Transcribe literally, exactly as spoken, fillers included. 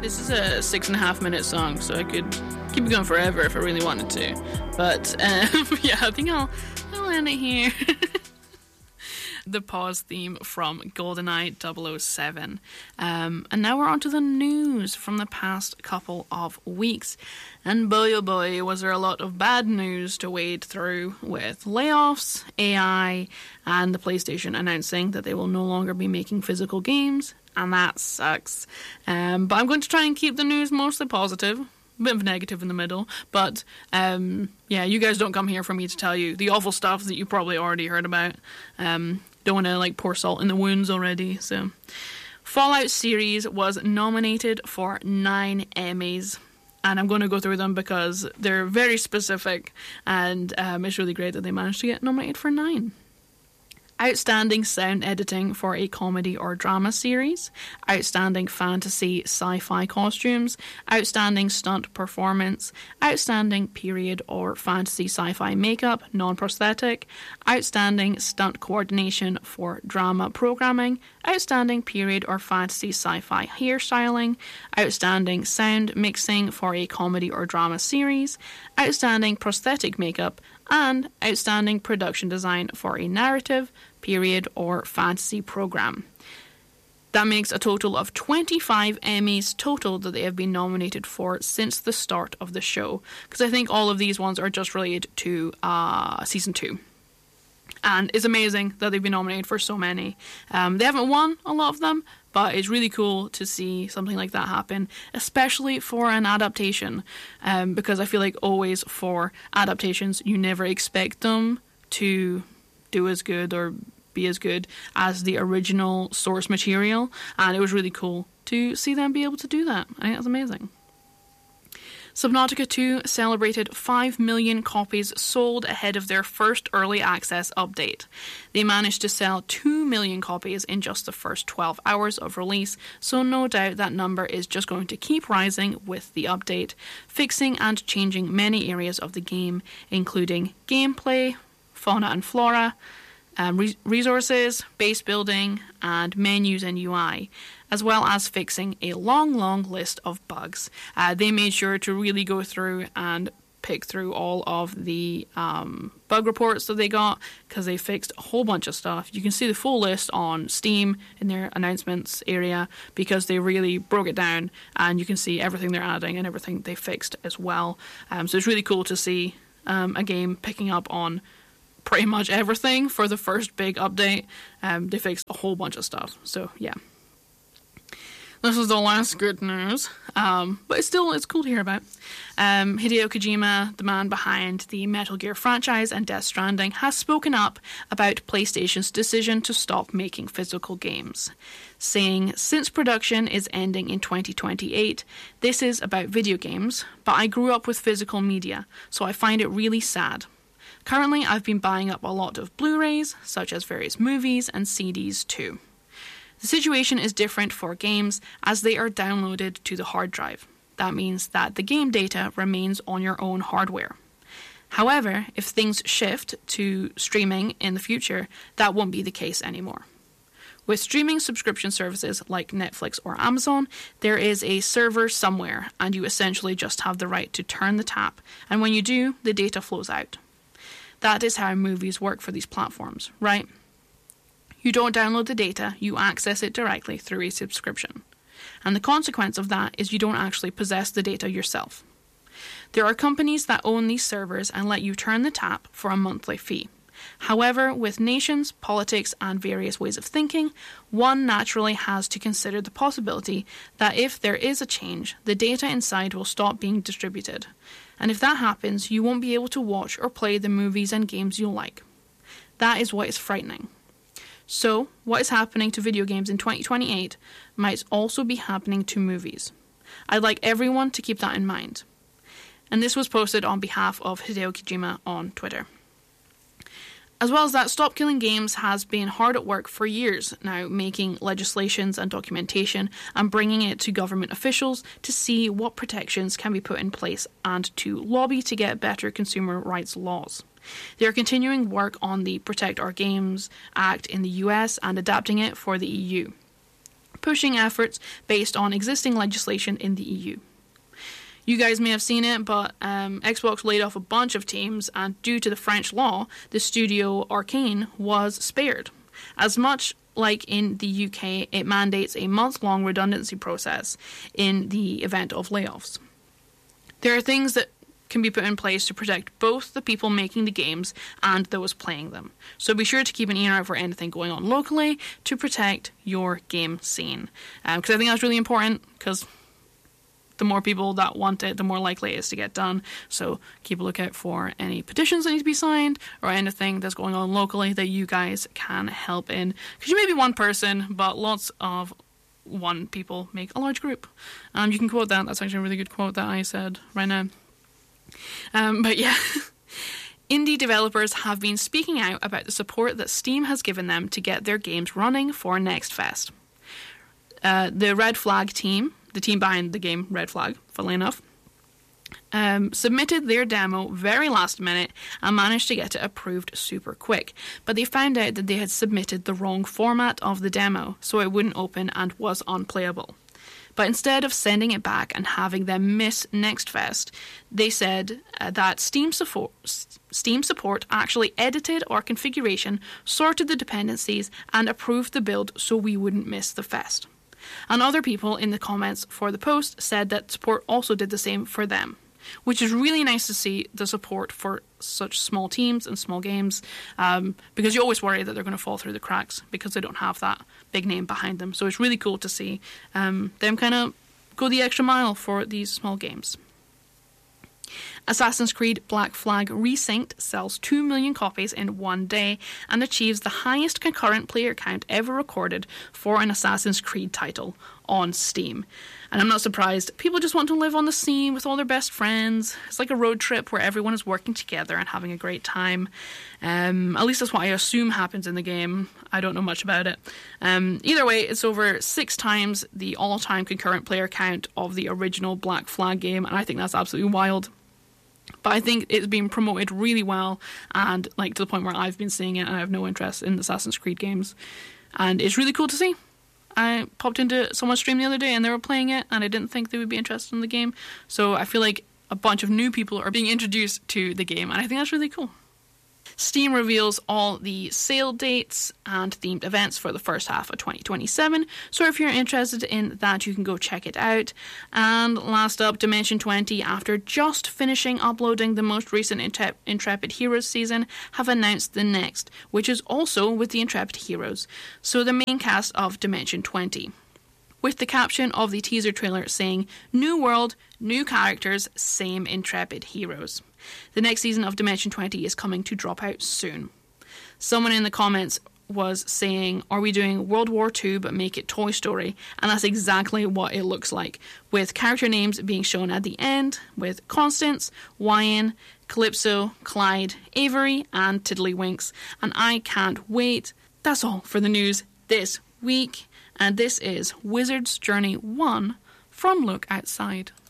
This is a six and a half minute song, so I could keep it going forever if I really wanted to. But um, yeah, I think I'll, I'll end it here. The pause theme from GoldenEye double oh seven. Um, and now we're on to the news from the past couple of weeks. And boy oh boy, was there a lot of bad news to wade through with layoffs, A I, and the PlayStation announcing that they will no longer be making physical games. And that sucks. Um, but I'm going to try and keep the news mostly positive. A bit of negative in the middle. But, um, yeah, you guys don't come here for me to tell you the awful stuff that you probably already heard about. Um, don't want to, like, pour salt in the wounds already. So, Fallout series was nominated for nine Emmys. And I'm going to go through them because they're very specific. And um, it's really great that they managed to get nominated for nine. Outstanding sound editing for a comedy or drama series, outstanding fantasy sci-fi costumes, outstanding stunt performance, outstanding period or fantasy sci-fi makeup, non-prosthetic, outstanding stunt coordination for drama programming, outstanding period or fantasy sci-fi hairstyling, outstanding sound mixing for a comedy or drama series, outstanding prosthetic makeup, and outstanding production design for a narrative, period, or fantasy program. That makes a total of twenty-five Emmys total that they have been nominated for since the start of the show, because I think all of these ones are just related to uh, season two. And it's amazing that they've been nominated for so many. Um, they haven't won a lot of them, but it's really cool to see something like that happen, especially for an adaptation, um, because I feel like always for adaptations, you never expect them to do as good or be as good as the original source material, and it was really cool to see them be able to do that. I think that's amazing. Subnautica two celebrated five million copies sold ahead of their first early access update. They managed to sell two million copies in just the first twelve hours of release, so no doubt that number is just going to keep rising with the update, fixing and changing many areas of the game, including gameplay, fauna and flora, um, re- resources, base building, and menus and U I, as well as fixing a long, long list of bugs. Uh, they made sure to really go through and pick through all of the um, bug reports that they got, because they fixed a whole bunch of stuff. You can see the full list on Steam in their announcements area, because they really broke it down, and you can see everything they're adding and everything they fixed as well. Um, so it's really cool to see um, a game picking up on pretty much everything for the first big update. Um, they fixed a whole bunch of stuff. So yeah. This is the last good news, um, but it's still it's cool to hear about. Um, Hideo Kojima, the man behind the Metal Gear franchise and Death Stranding, has spoken up about PlayStation's decision to stop making physical games, saying, "Since production is ending in twenty twenty-eight, this is about video games, but I grew up with physical media, so I find it really sad. Currently, I've been buying up a lot of Blu-rays, such as various movies and C Ds too. The situation is different for games as they are downloaded to the hard drive. That means that the game data remains on your own hardware. However, if things shift to streaming in the future, that won't be the case anymore. With streaming subscription services like Netflix or Amazon, there is a server somewhere, and you essentially just have the right to turn the tap, and when you do, the data flows out. That is how movies work for these platforms, right? You don't download the data, you access it directly through a subscription. And the consequence of that is you don't actually possess the data yourself. There are companies that own these servers and let you turn the tap for a monthly fee. However, with nations, politics, and various ways of thinking, one naturally has to consider the possibility that if there is a change, the data inside will stop being distributed. And if that happens, you won't be able to watch or play the movies and games you like. That is what is frightening. So, what is happening to video games in twenty twenty-eight might also be happening to movies. I'd like everyone to keep that in mind." And this was posted on behalf of Hideo Kojima on Twitter. As well as that, Stop Killing Games has been hard at work for years now, making legislations and documentation and bringing it to government officials to see what protections can be put in place and to lobby to get better consumer rights laws. They are continuing work on the Protect Our Games Act in the U S and adapting it for the E U. pushing efforts based on existing legislation in the E U. You guys may have seen it, but um, Xbox laid off a bunch of teams, and due to the French law, the studio Arcane was spared. As much like in the U K, it mandates a month-long redundancy process in the event of layoffs. There are things that can be put in place to protect both the people making the games and those playing them. So be sure to keep an ear out for anything going on locally to protect your game scene. Because um, I think that's really important, because the more people that want it, the more likely it is to get done. So keep a lookout for any petitions that need to be signed or anything that's going on locally that you guys can help in. Because you may be one person, but lots of one people make a large group. Um, you can quote that. That's actually a really good quote that I said right now. Um, but yeah, indie developers have been speaking out about the support that Steam has given them to get their games running for Next Fest. Uh, the Red Flag team, the team behind the game Red Flag, funnily enough, um, submitted their demo very last minute and managed to get it approved super quick. But they found out that they had submitted the wrong format of the demo, so it wouldn't open and was unplayable. But instead of sending it back and having them miss Next Fest, they said uh, that Steam support, Steam support actually edited our configuration, sorted the dependencies, and approved the build so we wouldn't miss the fest. And other people in the comments for the post said that support also did the same for them, which is really nice to see the support for such small teams and small games, um, because you always worry that they're going to fall through the cracks because they don't have that big name behind them. So it's really cool to see um, them kind of go the extra mile for these small games. Assassin's Creed Black Flag Resynced sells two million copies in one day and achieves the highest concurrent player count ever recorded for an Assassin's Creed title on Steam. And I'm not surprised. People just want to live on the scene with all their best friends. It's like a road trip where everyone is working together and having a great time. Um, at least that's what I assume happens in the game. I don't know much about it. Um, either way, it's over six times the all-time concurrent player count of the original Black Flag game, and I think that's absolutely wild. But I think it's been promoted really well, and like to the point where I've been seeing it and I have no interest in Assassin's Creed games. And it's really cool to see. I popped into someone's stream the other day and they were playing it, and I didn't think they would be interested in the game. So I feel like a bunch of new people are being introduced to the game, and I think that's really cool. Steam reveals all the sale dates and themed events for the first half of twenty twenty-seven, so if you're interested in that, you can go check it out. And last up, Dimension twenty, after just finishing uploading the most recent Intrep- Intrepid Heroes season, have announced the next, which is also with the Intrepid Heroes, so the main cast of Dimension twenty. With the caption of the teaser trailer saying, "New world, new characters, same Intrepid Heroes." The next season of Dimension twenty is coming to drop out soon. Someone in the comments was saying, are we doing World War Two but make it Toy Story? And that's exactly what it looks like, with character names being shown at the end, with Constance, Wyan, Calypso, Clyde, Avery, and Tiddlywinks. And I can't wait. That's all for the news this week. And this is Wizard's Journey one from Look Outside.